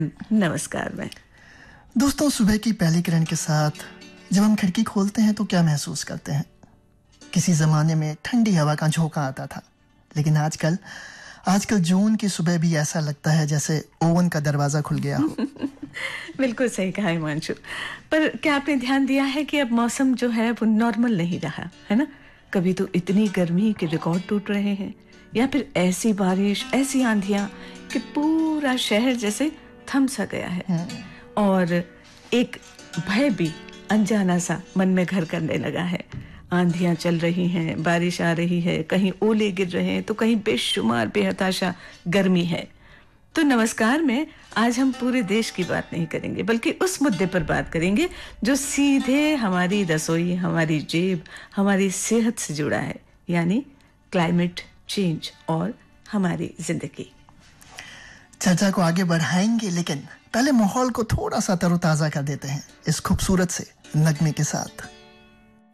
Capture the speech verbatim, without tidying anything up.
नमस्कार मैं दोस्तों, सुबह की पहली किरण के साथ जब हम खिड़की खोलते हैं तो क्या महसूस करते हैं? किसी ज़माने में ठंडी हवा का झोंका आता था, लेकिन आजकल आजकल जून की सुबह भी ऐसा लगता है जैसे ओवन का दरवाज़ा खुल गया हो। बिल्कुल सही कहा हिमांशु। पर क्या आपने ध्यान दिया है कि अब मौसम जो है वो नॉर्मल नहीं रहा, है ना? कभी तो इतनी गर्मी के रिकॉर्ड टूट रहे हैं, या फिर ऐसी बारिश, ऐसी आंधियां कि पूरा शहर जैसे थम सा गया है। और एक भय भी अनजाना सा मन में घर करने लगा है। आंधियां चल रही हैं, बारिश आ रही है, कहीं ओले गिर रहे हैं तो कहीं बेशुमार बेहताशा गर्मी है। तो नमस्कार में आज हम पूरे देश की बात नहीं करेंगे, बल्कि उस मुद्दे पर बात करेंगे जो सीधे हमारी रसोई, हमारी जेब, हमारी सेहत से जुड़ा है, यानी क्लाइमेट चेंज और हमारी जिंदगी। चर्चा को आगे बढ़ाएंगे, लेकिन पहले माहौल को थोड़ा सा तरोताज़ा कर देते हैं इस खूबसूरत से नगमे के साथ।